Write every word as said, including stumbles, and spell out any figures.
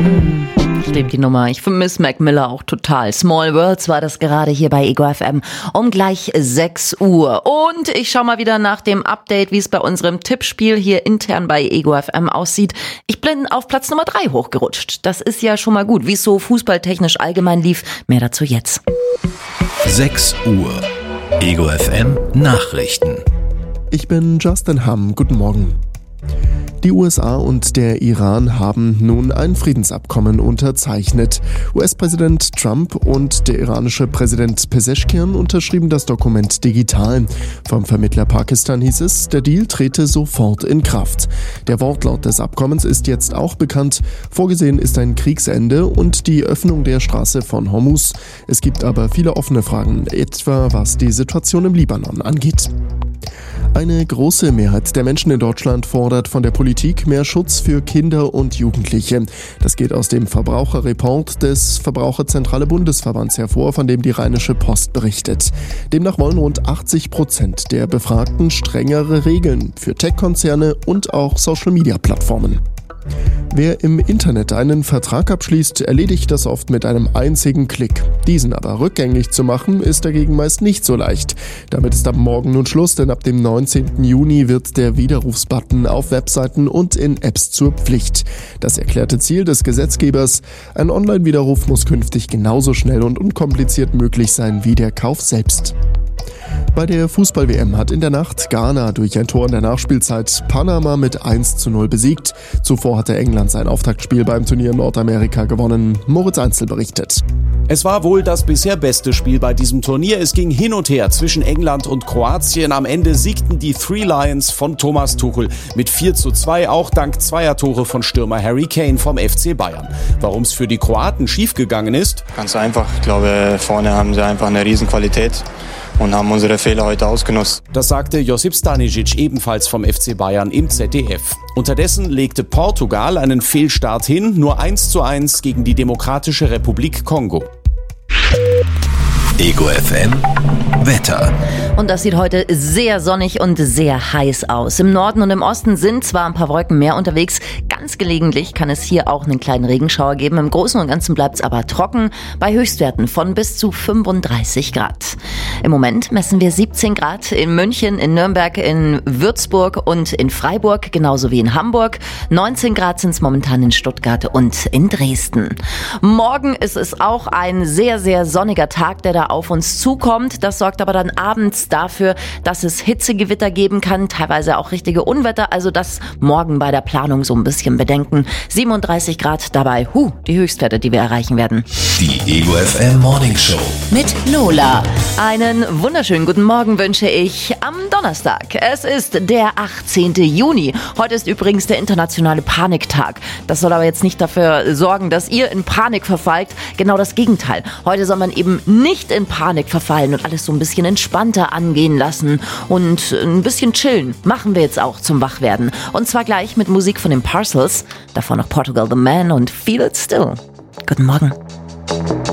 Ich liebe die Nummer. Ich vermisse Mac Miller auch total. Small Worlds war das gerade hier bei Ego F M um gleich sechs Uhr. Und ich schaue mal wieder nach dem Update, wie es bei unserem Tippspiel hier intern bei Ego F M aussieht. Ich bin auf Platz Nummer drei hochgerutscht. Das ist ja schon mal gut. Wie es so fußballtechnisch allgemein lief, mehr dazu jetzt. sechs Uhr. Ego F M Nachrichten. Ich bin Justin Hamm. Guten Morgen. Die U S A und der Iran haben nun ein Friedensabkommen unterzeichnet. U S-Präsident Trump und der iranische Präsident Pezeshkian unterschrieben das Dokument digital. Vom Vermittler Pakistan hieß es, der Deal trete sofort in Kraft. Der Wortlaut des Abkommens ist jetzt auch bekannt. Vorgesehen ist ein Kriegsende und die Öffnung der Straße von Hormuz. Es gibt aber viele offene Fragen, etwa was die Situation im Libanon angeht. Eine große Mehrheit der Menschen in Deutschland fordert von der Politik mehr Schutz für Kinder und Jugendliche. Das geht aus dem Verbraucherreport des Verbraucherzentrale Bundesverbands hervor, von dem die Rheinische Post berichtet. Demnach wollen rund achtzig Prozent der Befragten strengere Regeln für Tech-Konzerne und auch Social-Media-Plattformen. Wer im Internet einen Vertrag abschließt, erledigt das oft mit einem einzigen Klick. Diesen aber rückgängig zu machen, ist dagegen meist nicht so leicht. Damit ist ab morgen nun Schluss, denn ab dem neunzehnten Juni wird der Widerrufsbutton auf Webseiten und in Apps zur Pflicht. Das erklärte Ziel des Gesetzgebers: ein Online-Widerruf muss künftig genauso schnell und unkompliziert möglich sein wie der Kauf selbst. Bei der Fußball-W M hat in der Nacht Ghana durch ein Tor in der Nachspielzeit Panama mit eins zu null besiegt. Zuvor hatte England sein Auftaktspiel beim Turnier in Nordamerika gewonnen. Moritz Einzel berichtet. Es war wohl das bisher beste Spiel bei diesem Turnier. Es ging hin und her zwischen England und Kroatien. Am Ende siegten die Three Lions von Thomas Tuchel mit vier zu zwei, auch dank zweier Tore von Stürmer Harry Kane vom F C Bayern. Warum es für die Kroaten schiefgegangen ist? Ganz einfach. Ich glaube, vorne haben sie einfach eine Riesenqualität und haben unsere Fehler heute ausgenutzt. Das sagte Josip Stanisic, ebenfalls vom F C Bayern, im Z D F. Unterdessen legte Portugal einen Fehlstart hin, nur eins zu eins gegen die Demokratische Republik Kongo. Ego F M Wetter. Und das sieht heute sehr sonnig und sehr heiß aus. Im Norden und im Osten sind zwar ein paar Wolken mehr unterwegs, ganz gelegentlich kann es hier auch einen kleinen Regenschauer geben. Im Großen und Ganzen bleibt es aber trocken, bei Höchstwerten von bis zu fünfunddreißig Grad. Im Moment messen wir siebzehn Grad in München, in Nürnberg, in Würzburg und in Freiburg, genauso wie in Hamburg. neunzehn Grad sind es momentan in Stuttgart und in Dresden. Morgen ist es auch ein sehr, sehr sonniger Tag, der da auf uns zukommt. Das sorgt aber dann abends dafür, dass es Hitzegewitter geben kann, teilweise auch richtige Unwetter. Also das morgen bei der Planung so ein bisschen bedenken. siebenunddreißig Grad dabei, huh, die Höchstwerte, die wir erreichen werden. Die Ego F M Morning Show mit Lola. Einen wunderschönen guten Morgen wünsche ich am Donnerstag. Es ist der achtzehnten Juni. Heute ist übrigens der internationale Paniktag. Das soll aber jetzt nicht dafür sorgen, dass ihr in Panik verfallt. Genau das Gegenteil. Heute soll man eben nicht in Panik verfallen und alles so ein bisschen entspannter angehen lassen und ein bisschen chillen. Machen wir jetzt auch zum Wachwerden. Und zwar gleich mit Musik von den Parcels. Davor noch Portugal the Man und Feel It Still. Guten Morgen.